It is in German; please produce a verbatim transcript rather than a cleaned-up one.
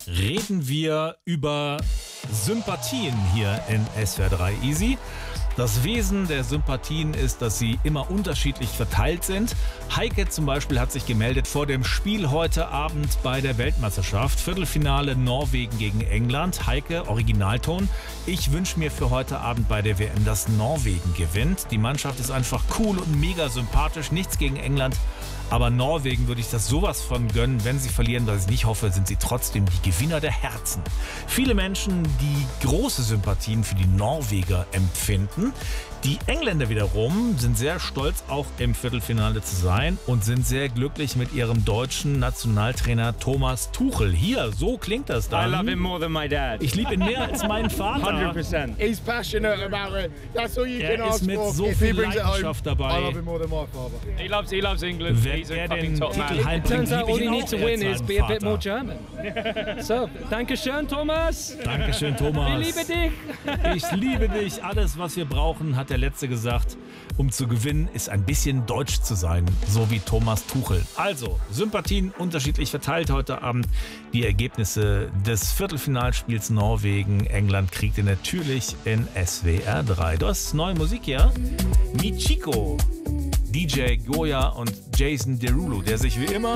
reden wir über Sympathien hier in S W R drei Easy. Das Wesen der Sympathien ist, dass sie immer unterschiedlich verteilt sind. Heike zum Beispiel hat sich gemeldet vor dem Spiel heute Abend bei der Weltmeisterschaft. Viertelfinale Norwegen gegen England. Heike, Originalton. Ich wünsche mir für heute Abend bei der W M, dass Norwegen gewinnt. Die Mannschaft ist einfach cool und mega sympathisch. Nichts gegen England. Aber Norwegen würde ich das sowas von gönnen. Wenn sie verlieren, was ich nicht hoffe, sind sie trotzdem die Gewinner der Herzen. Viele Menschen, die große Sympathien für die Norweger empfinden. Die Engländer wiederum sind sehr stolz, auch im Viertelfinale zu sein und sind sehr glücklich mit ihrem deutschen Nationaltrainer Thomas Tuchel. Hier, so klingt das dann. I love him more than my dad. Ich liebe ihn mehr als meinen Vater. hundred percent. He's passionate about it. That's all you Er can ist ask mit for. so If he viel brings it home, Leidenschaft I love dabei. him more than my father. He loves, he loves England. Wenn He's a er fucking den top man. Titel heimbringt, Turns out liebe all ich you ihn need auch to als win is seinen be a bit more Vater. German. So, Dankeschön, Thomas. Dankeschön, Ich Thomas. liebe dich. Ich liebe dich. Alles, was wir brauchen, hat der Letzte gesagt. Um zu gewinnen, ist ein bisschen deutsch zu sein, so wie Thomas Tuchel. Also, Sympathien unterschiedlich verteilt heute Abend. Die Ergebnisse des Viertelfinalspiels Norwegen-England kriegt ihr natürlich in S W R drei. Du hast neue Musik hier. Michiko, D J Goya und Jason Derulo, der sich wie immer